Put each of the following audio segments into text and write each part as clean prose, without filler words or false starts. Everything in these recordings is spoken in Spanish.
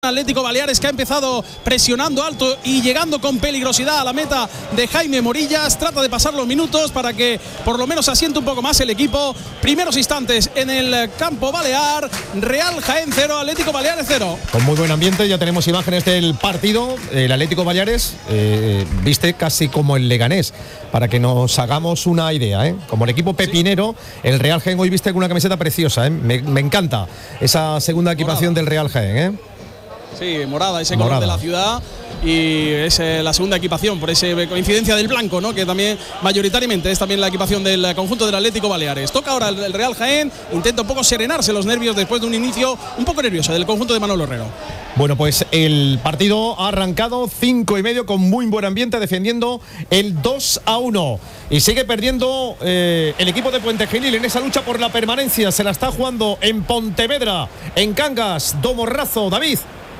Atlético Baleares, que ha empezado presionando alto y llegando con peligrosidad a la meta de Jaime Morillas. Trata de pasar los minutos para que por lo menos asiente un poco más el equipo. Primeros instantes en el campo balear. Real Jaén 0, Atlético Baleares 0. Con muy buen ambiente, ya tenemos imágenes del partido. El Atlético Baleares viste casi como el Leganés, para que nos hagamos una idea, como el equipo pepinero. El Real Jaén hoy viste con una camiseta preciosa, me encanta esa segunda equipación del Real Jaén. Sí, morada, ese color de la ciudad, y es la segunda equipación, por esa coincidencia del blanco, ¿no? Que también mayoritariamente es también la equipación del conjunto del Atlético Baleares. Toca ahora el Real Jaén, intenta un poco serenarse los nervios después de un inicio un poco nervioso del conjunto de Manolo Herrero. Bueno, pues el partido ha arrancado 5:30 con muy buen ambiente, defendiendo el 2-1. Y sigue perdiendo el equipo de Puente Genil en esa lucha por la permanencia. Se la está jugando en Pontevedra, en Cangas, Domorrazo. David.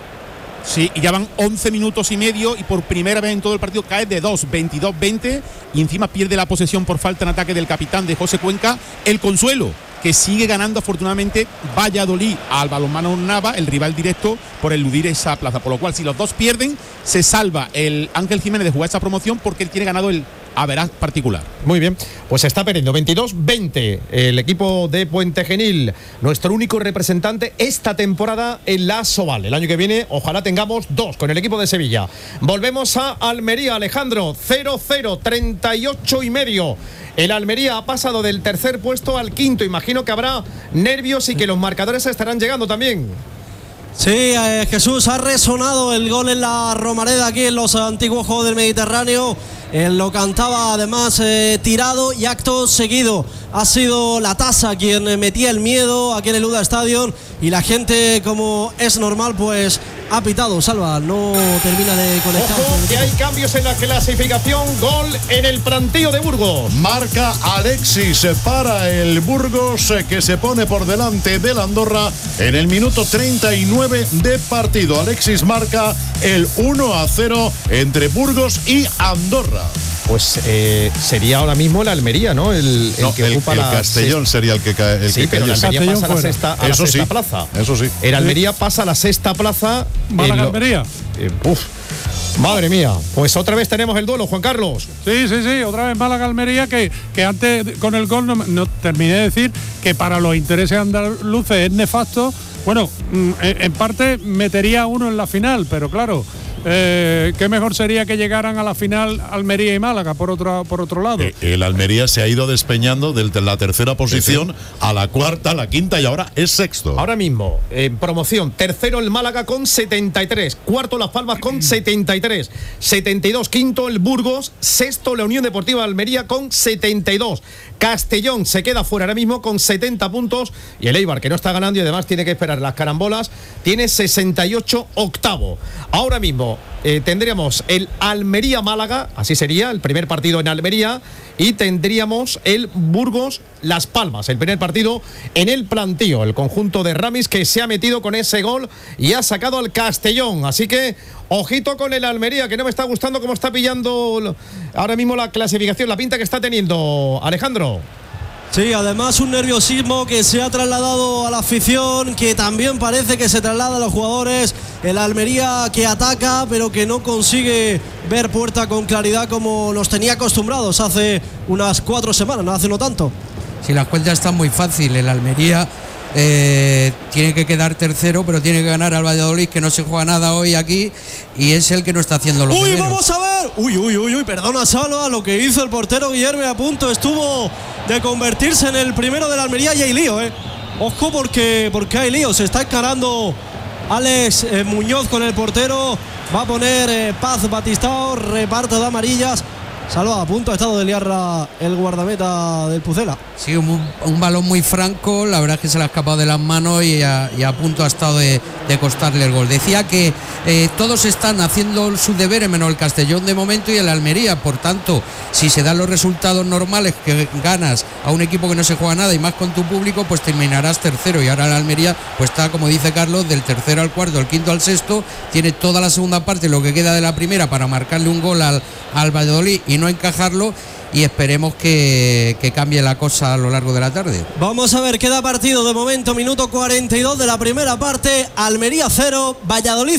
Sí, y ya van 11 minutos y medio y por primera vez en todo el partido cae de 2, 22-20 y encima pierde la posesión por falta en ataque del capitán de José Cuenca. El Consuelo, que sigue ganando afortunadamente Valladolid al Balonmano Nava, el rival directo, por eludir esa plaza. Por lo cual, si los dos pierden, se salva el Ángel Jiménez de jugar esa promoción, porque él tiene ganado el average particular. Muy bien, pues está perdiendo 22-20 el equipo de Puente Genil, nuestro único representante esta temporada en la Asobal. El año que viene ojalá tengamos dos con el equipo de Sevilla. Volvemos a Almería, Alejandro. 0-0, 38,5. El Almería ha pasado del tercer puesto al quinto. Imagino que habrá nervios y que los marcadores estarán llegando también. Sí, Jesús, ha resonado el gol en la Romareda aquí en los antiguos Juegos del Mediterráneo. Él lo cantaba además tirado, y acto seguido ha sido la tasa quien metía el miedo aquí en el UDA Stadium, y la gente, como es normal, pues ha pitado. Salva, no termina de conectar. Ojo, que hay cambios en la clasificación. Gol en el plantío de Burgos. Marca Alexis para el Burgos, que se pone por delante del Andorra en el minuto 39 de partido. Alexis marca el 1-0 entre Burgos y Andorra. Pues sería ahora mismo el Almería, ¿no? El que ocupa la Castellón sería el que cae. Sí, pero el Almería pasa a la sexta plaza. Eso sí. El Almería pasa a la sexta plaza. Málaga-Almería. Madre mía, pues otra vez tenemos el duelo, Juan Carlos. Sí, otra vez Málaga-Almería, que antes con el gol no terminé de decir que para los intereses andaluces es nefasto. Bueno, en parte metería uno en la final, pero claro, qué mejor sería que llegaran a la final Almería y Málaga por otro lado. El Almería se ha ido despeñando desde la tercera posición a la cuarta, a la quinta, y ahora es sexto. Ahora mismo, en promoción, tercero el Málaga con 73, cuarto Las Palmas con 73, 72, quinto el Burgos, sexto la Unión Deportiva Almería con 72. Castellón se queda fuera ahora mismo con 70 puntos, y el Eibar, que no está ganando y además tiene que esperar las carambolas, tiene 68, octavo. Ahora mismo tendríamos el Almería-Málaga, así sería el primer partido en Almería, y tendríamos el Burgos-Las Palmas, el primer partido en el plantío. El conjunto de Ramis, que se ha metido con ese gol y ha sacado al Castellón. Así que ojito con el Almería, que no me está gustando cómo está pillando ahora mismo la clasificación, la pinta que está teniendo, Alejandro. Sí, además un nerviosismo que se ha trasladado a la afición, que también parece que se traslada a los jugadores. El Almería que ataca, pero que no consigue ver puerta con claridad como nos tenía acostumbrados hace unas 4 semanas, no hace no tanto. Sí, las cuentas están muy fáciles. El Almería tiene que quedar tercero, pero tiene que ganar al Valladolid, que no se juega nada hoy aquí, y es el que no está haciendo lo primero. Vamos a ver. Perdona, Salva, lo que hizo el portero Guillermo, a punto estuvo de convertirse en el primero del Almería, y hay lío, Ojo, porque hay lío. Se está encarando Alex Muñoz con el portero. Va a poner Paz Batistao, reparto de amarillas. Salva, a punto ha estado de liarra el guardameta del Pucela. Sí, un balón muy franco, la verdad es que se le ha escapado de las manos y a punto ha estado de costarle el gol. Decía que todos están haciendo sus deberes, menos el Castellón de momento y el Almería. Por tanto, si se dan los resultados normales, que ganas a un equipo que no se juega nada y más con tu público, pues terminarás tercero. Y ahora el Almería pues está, como dice Carlos, del tercero al cuarto, del quinto al sexto. Tiene toda la segunda parte, lo que queda de la primera, para marcarle un gol al Valladolid y no encajarlo. y esperemos que cambie la cosa a lo largo de la tarde. Vamos a ver, queda partido de momento, minuto 42 de la primera parte, Almería 0, Valladolid